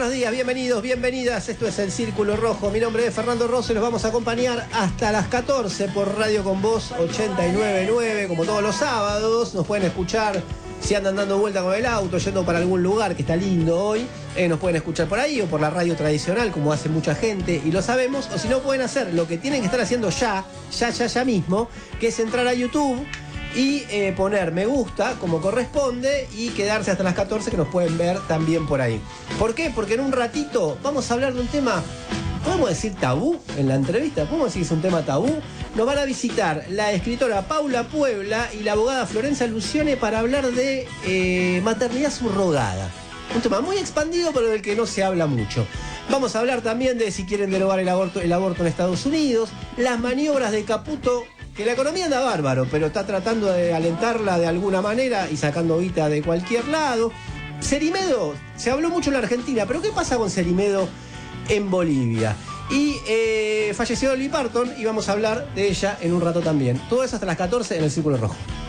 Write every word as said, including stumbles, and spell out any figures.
buenos días, bienvenidos, bienvenidas. Esto es El Círculo Rojo. Mi nombre es Fernando Rosso y los vamos a acompañar hasta las catorce por Radio Con Voz ochenta y nueve punto nueve, como todos los sábados. Nos pueden escuchar si andan dando vuelta con el auto, yendo para algún lugar que está lindo hoy. Eh, nos pueden escuchar por ahí o por la radio tradicional, como hace mucha gente, y lo sabemos. O si no, pueden hacer lo que tienen que estar haciendo ya, ya, ya, ya mismo, que es entrar a YouTube y eh, poner me gusta como corresponde y quedarse hasta las catorce, que nos pueden ver también por ahí. ¿Por qué? Porque en un ratito vamos a hablar de un tema, ¿podemos decir tabú en la entrevista? ¿Podemos decir que es un tema tabú? Nos van a visitar la escritora Paula Puebla y la abogada Florencia Lucione para hablar de eh, maternidad subrogada. Un tema muy expandido, pero del que no se habla mucho. Vamos a hablar también de si quieren derogar el aborto, el aborto en Estados Unidos, las maniobras de Caputo, que la economía anda bárbaro, pero está tratando de alentarla de alguna manera y sacando guita de cualquier lado. Cerimedo, se habló mucho en la Argentina, pero ¿qué pasa con Cerimedo en Bolivia? Y eh, falleció Dolly Parton y vamos a hablar de ella en un rato también. Todo eso hasta las catorce en El Círculo Rojo.